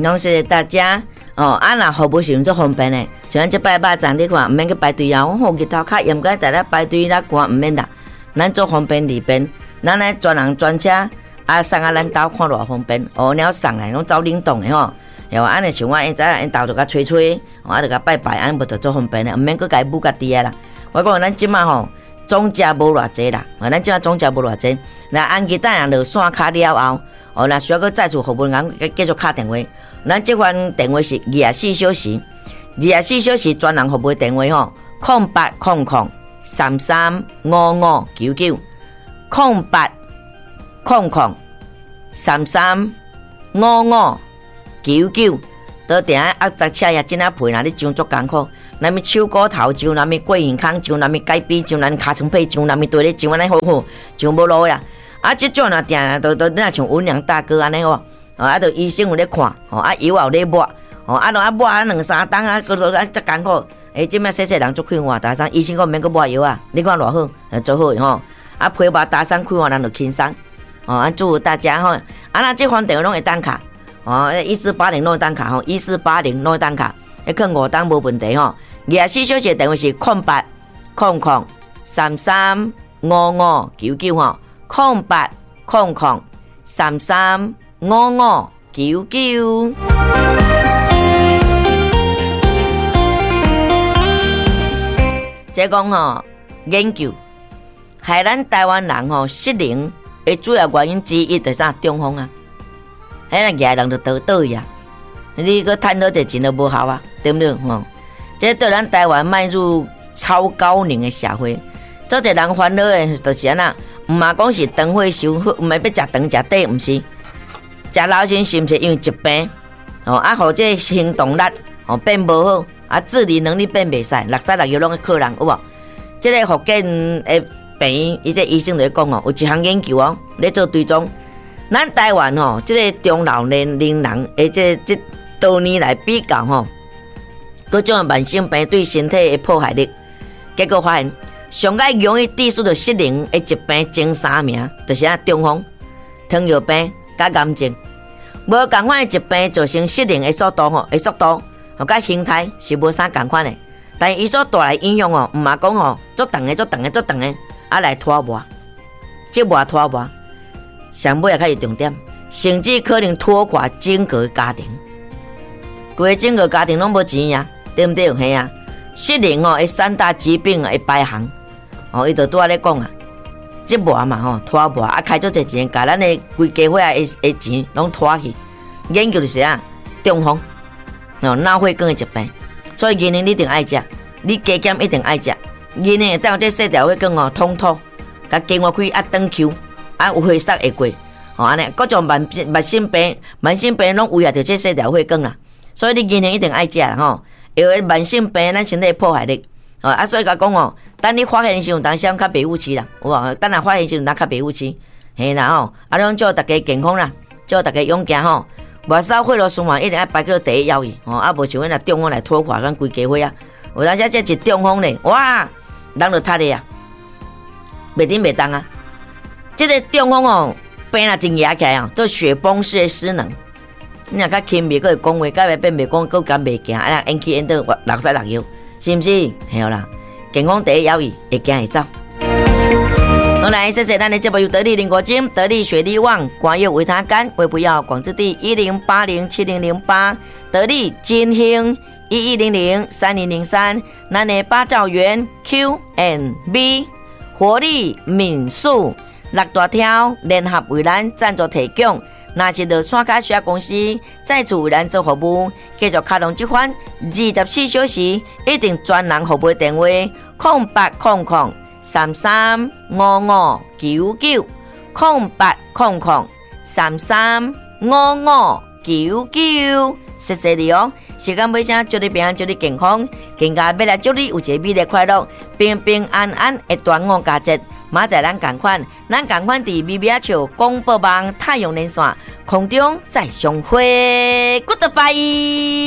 拢谢谢大家哦。若服务是足方便的，像咱这摆肉粽你看，毋免去排队啊。我日头较严格，大家排队啦赶毋免啦。咱足方便利便，咱来专人专车送啊咱兜看偌方便。哦，鸟送来拢走冷冻的吼。然后安尼像我因知影因兜就甲吹吹，就甲拜拜，安无就足方便的，毋免去家母家己的啦。我讲咱即马吼总价无偌济啦，咱即马总价无偌济。那安吉等下落线卡了后，若需要去再次服务人继续敲电话。咱即款电话是24小时，24小时专人服务电话吼，0800335599，0800335599。倒定啊杂车也真啊配，若你种足艰苦，那么手骨头种，那么桂圆康种，那么改比种，咱尻川皮种，那么对咧种安尼好好，种无路呀。啊，即种若定都那像温良大哥安尼哦，都医生有咧看，药有咧抹，抹2-3担啊，个都足艰苦。即摆细人足开换大伤，医生讲免去抹药啊，你看偌好，足好吼。皮抹大伤开换人就轻松。祝福大家吼。那即款电话拢会当卡。1480拢会当卡吼，1480拢会当卡，放5档无问题吼。24小时电话是0800335599吼，0800335599。即讲吼，研究害咱台湾人吼失灵的主要原因之一就是啥？中风啊！迄个野人就倒去啊！你个趁到这钱都无效啊，对不对？这对咱台湾迈入超高龄的社会，做一人烦恼的就是安那，唔嘛讲是肠火烧，唔系要食肠食底，唔是食老先是唔是因为疾病？互这行动力变无好，自理能力变袂使，606拢靠人有无？这个福建的病，伊这医生就讲有一项研究咧做追踪。咱台湾这个中老年龄人，这多年来比较各种慢性病对身体的破坏力，结果发现上较容易致死的失灵的疾病前3名，就是中风、糖尿病、甲癌症。无同款的疾病造成失灵的速度甲形态是无啥同款的，但伊所带来影响毋嘛讲足长的来拖磨，即磨拖磨。上尾也较是重点，甚至可能拖垮整个家庭，规整个家庭拢无钱呀，对不对？嘿啊，失灵的3大疾病的排行，伊就拄仔咧讲啊，即磨嘛拖磨开足侪钱，甲咱的规家伙的钱拢拖去。研究就是中风，脑血管的疾病，所以今年你一定爱食，你加减一定爱食。今年会当这细条血管通透，甲经过开长球。有血塞会过，安尼各种慢性病拢危害着这细条血管啦。所以你今年一定爱食啦因为慢性病咱身体破坏力，所以甲讲等你发现的时候，当时较袂有气啦，有无？等下发现的时候，较袂有气，嘿啦拢祝大家健康啦，祝大家勇敢末梢血路循环一定要排到第一要义无像咱中风来拖垮咱规家伙啊。有当时这一中风咧，哇，人就塌咧啊，袂顶袂动啊。这个中风病啊真野起来做雪崩式的失能。你若较轻微，佫会讲话，甲袂变袂讲，佫敢袂行，引起引到6腰，是毋是？系啦，健康第一要义，会行会走。好来，谢谢咱的节目由得力林果金、得力雪力旺、广药维他干、胃不药广之地10807008、得力金兴11003003，咱的八兆元 Q&B 活力民宿6大条联合为咱赞助提供。若是落山卡小公司再次为咱做服务，继续开通这款24小时一定专人服务电话0800335599，谢谢你时间尾声，祝你平安，祝你健康，更加要来祝你有一个美丽快乐、平平安安的端午佳节。马仔咱同款伫咪咪啊笑广播网太阳连线空中再相会 ，Goodbye。